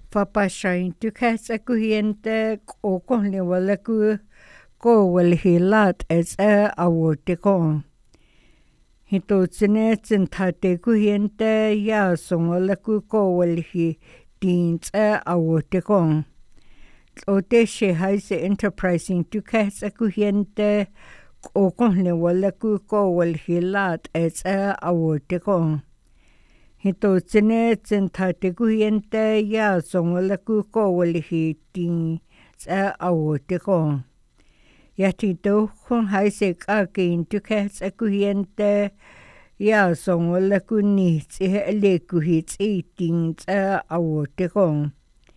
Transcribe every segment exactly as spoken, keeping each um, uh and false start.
Whapashain tu kasa kuhiente o kohne wala ku ko wala hi lat as a awo te kong. Hito tsine tsintate kuhiente ya song wala ku ko wala hi teens a awo te kong. O te she hai se enterprising tu kasa kuhiente o kohne wala ku ko wala hi lat as a awo te kong. Hito tsine tsintate kuhiente ya song wala ku ko wala hi teens a awo te kong. Yati to kung hai se kakin tu kasa kuhiente ya song wala ku ni tsi le ku hi tsi teens a awo te kong.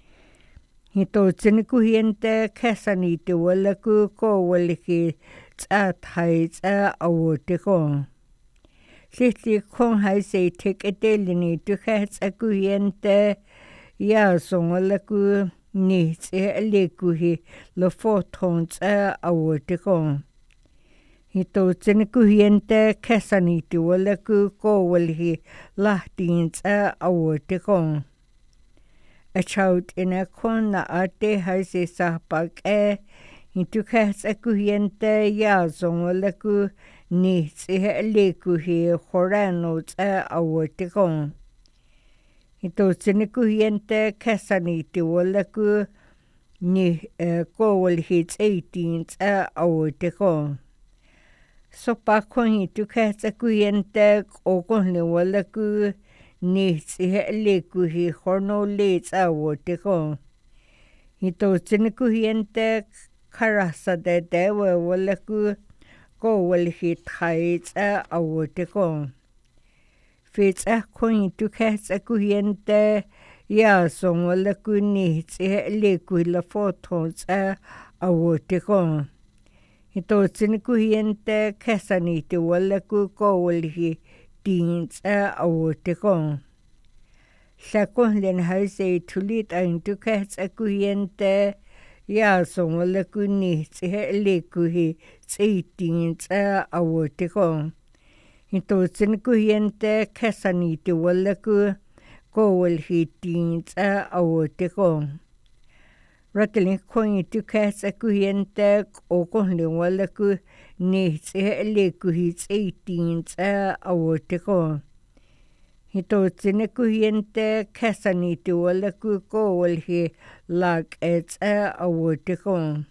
Hito tsine kuhiente kasa ni te wala ku ko wala hi tsa thai tsa awo te kong. Sisi kung hai se teketeli ni tu kasa kuhiente ya song wala ku ni tsi le ku hi lo foton tsa awo te kong. Hito tsine kuhiente kasa ni te wala ku ko wala hi lahtin tsa awo te kong. A chaut ina kung na ate hai se sahpak e hitu kasa kuhiente ya song wala ku ni tsi le ku hi horano tsa awo te kong. Hito tsine kuhiente kasa ni te wala ku ni uh, ko wala hi tsi teens a awo te kong. So pa kung hitu kasa kuhiente o kohne wala ku ni tsi le ku hi horno le tsa awo te kong. Hito tsine kuhiente karasa de dewa wala ku ko wala hi thai tsa awo te kong. Fits a kung hitu kasa kuhiente ya song wala ku ni tsi le ku la foton tsa awo te kong. Hito tsine kuhiente kasa ni te wala ku ko wala hi teens a awo te kong. Sa kung len hai se tulit ang tu kasa kuhiente ya song wala ku ni tsi le ku hi tsi teens a awo te kong. Hito tsine kuhiente kasa ni te wala ku ko wala hi teens a awo te kong. Ratali kung itu kasa kuhiente o kohne wala ku ni tsi le ku hi tsi teens a awo te kong. Hito tsine kuhiente kasa ni te wala ku ko wala hi lag e tsa awo te kong.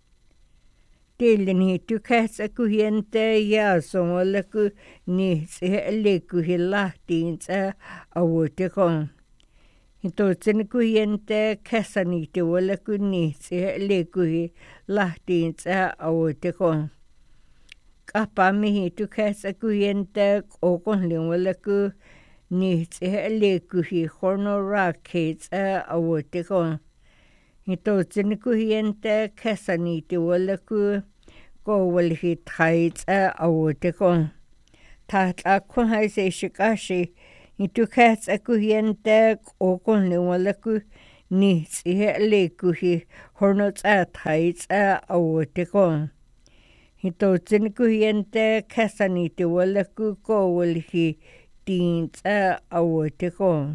Tēlen hitu kasa kuhiente ya song wala ku ni tsi le ku hi lahtin tsa awo te kong. Hito tsine kuhiente kasa ni te wala ku ni tsi le ku hi lahtin tsa awo te kong. Kapa mi hitu kasa kuhiente o kohne wala ku ni tsi le ku hi horno ra ke tsa awo te kong. Hito tsine kuhiente kasa ni te wala ku ko wala hi thai tsa awo te kong. Ta tla kung hai se shikashi hitu kasa kuhiente o kohne wala ku ni tsi le ku hi horno tsa thai tsa awo te kong. Hito tsine kuhiente kasa ni te wala ku ko wala hi teens a awo te kong.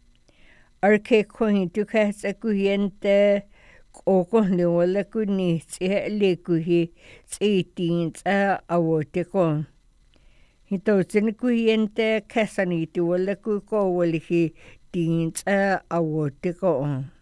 Arke kung hitu kasa kuhiente o kohne wala ku ni tsi le ku hi tsi teens a awo te kong. Hito tsine kuhiente kasa ni te wala ku ko wala hi teens a awo te kong.